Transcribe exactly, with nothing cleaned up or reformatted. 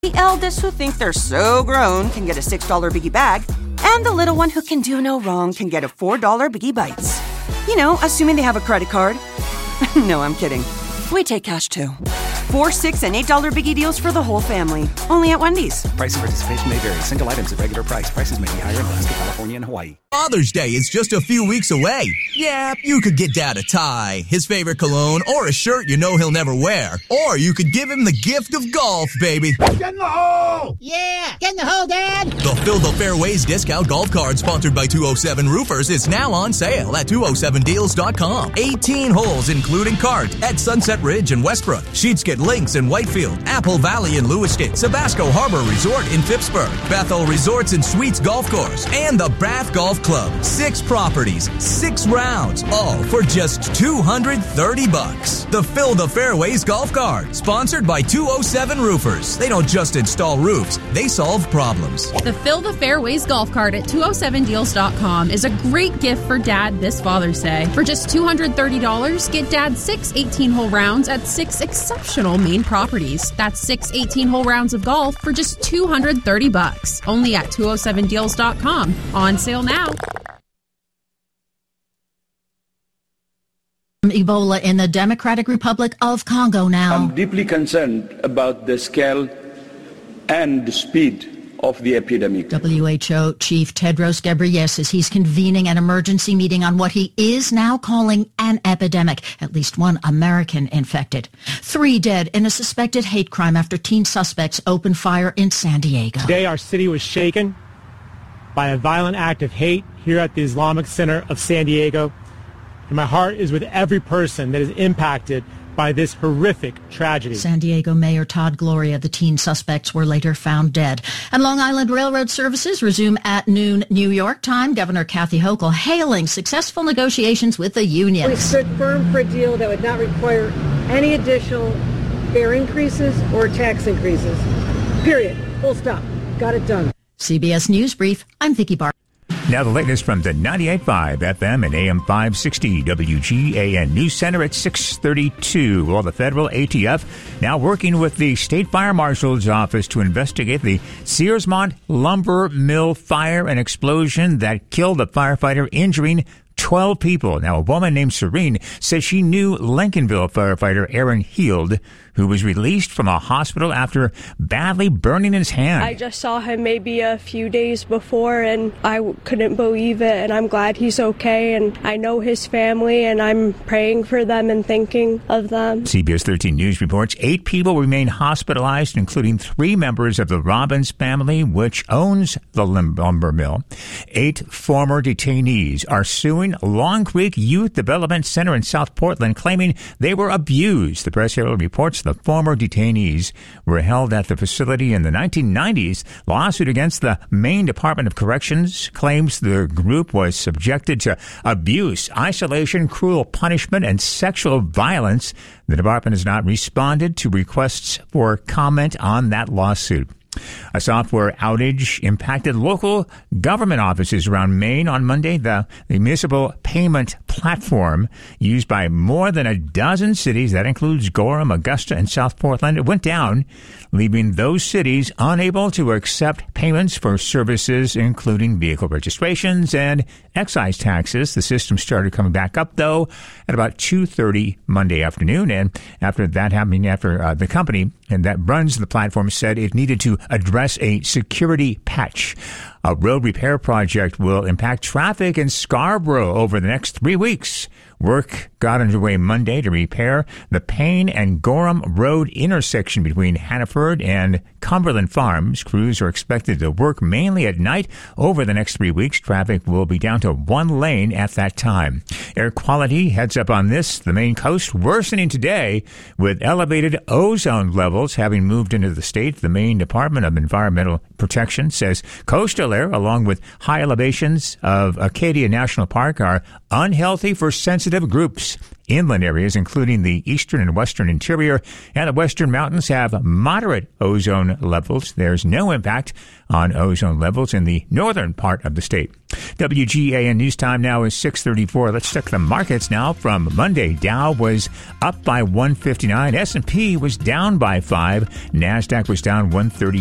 The eldest who think they're so grown can get a six dollar Biggie Bag, and the little one who can do no wrong can get a four dollar Biggie Bites. You know, assuming they have a credit card. No, I'm kidding. We take cash too. Four, six, and eight dollar Biggie deals for the whole family. Only at Wendy's. Price and participation may vary. Single items at regular price. Prices may be higher in Alaska, California, and Hawaii. Father's Day is just a few weeks away. Yeah, you could get Dad a tie, his favorite cologne, or a shirt you know he'll never wear. Or you could give him the gift of golf, baby. Get in the hole! Yeah, get in the hole, Dad! The Fill the Fairways discount golf card sponsored by two oh seven Roofers is now on sale at two oh seven deals dot com. eighteen holes including cart at Sunset Ridge in Westbrook, Sheetskin Links in Whitefield, Apple Valley in Lewiston, Sabasco Harbor Resort in Phippsburg, Bethel Resorts and Suites Golf Course, and the Bath Golf Club. Six properties, six rounds, all for just two hundred thirty bucks. The Fill the Fairways golf card, sponsored by two oh seven Roofers. They don't just install roofs, they solve problems. The Fill the Fairways golf cart at two oh seven deals dot com is a great gift for Dad this Father's Day. For just two hundred thirty dollars, get Dad six eighteen-hole rounds at six exceptional Maine properties. That's six eighteen-hole rounds of golf for just two hundred thirty bucks. Only at two oh seven deals dot com. On sale now. Ebola in the Democratic Republic of Congo now. I'm deeply concerned about the scale and the speed of the epidemic. W H O Chief Tedros Ghebreyesus says he's convening an emergency meeting on what he is now calling an epidemic. At least one American infected. Three dead in a suspected hate crime after teen suspects opened fire in San Diego. Today our city was shaken by a violent act of hate here at the Islamic Center of San Diego. And my heart is with every person that is impacted by this horrific tragedy. San Diego Mayor Todd Gloria. The teen suspects were later found dead. And Long Island Railroad services resume at noon New York time. Governor Kathy Hochul hailing successful negotiations with the unions. We stood firm for a deal that would not require any additional fare increases or tax increases. Period. Full stop. Got it done. C B S News Brief. I'm Vicki Barr. Now the latest from the ninety-eight point five F M and A M five sixty W G A N News Center at six thirty-two. Well, the federal A T F now working with the State Fire Marshal's office to investigate the Searsmont lumber mill fire and explosion that killed a firefighter, injuring twelve people. Now, a woman named Serene says she knew Lincolnville firefighter Aaron Heald, who was released from a hospital after badly burning his hand. I just saw him maybe a few days before, and I w- couldn't believe it, and I'm glad he's okay, and I know his family, and I'm praying for them and thinking of them. C B S thirteen News reports eight people remain hospitalized, including three members of the Robbins family, which owns the lumber mill. Eight former detainees are suing Long Creek Youth Development Center in South Portland, claiming they were abused. The Press Herald reports the former detainees were held at the facility in the nineteen nineties. Lawsuit against the Maine Department of Corrections claims the group was subjected to abuse, isolation, cruel punishment, and sexual violence. The department has not responded to requests for comment on that lawsuit. A software outage impacted local government offices around Maine on Monday. The, the municipal payment platform used by more than a dozen cities, that includes Gorham, Augusta, and South Portland, it went down, leaving those cities unable to accept payments for services, including vehicle registrations and excise taxes. The system started coming back up, though, at about two thirty Monday afternoon. And after that happening, after uh, the company and that runs the platform said it needed to address a security patch. A road repair project will impact traffic in Scarborough over the next three weeks. Work got underway Monday to repair the Payne and Gorham Road intersection between Hannaford and Cumberland Farms. Crews are expected to work mainly at night. Over the next three weeks, traffic will be down to one lane at that time. Air quality heads up on this. The Maine coast worsening today with elevated ozone levels having moved into the state. The Maine Department of Environmental Protection says coastal air, along with high elevations of Acadia National Park, are unhealthy for sensitive sensitive groups. Inland areas, including the eastern and western interior and the western mountains, have moderate ozone levels. There's no impact on ozone levels in the northern part of the state. W G A N News Time now is six thirty-four. Let's check the markets now from Monday. Dow was up by one fifty-nine. S and P was down by five. NASDAQ was down one thirty.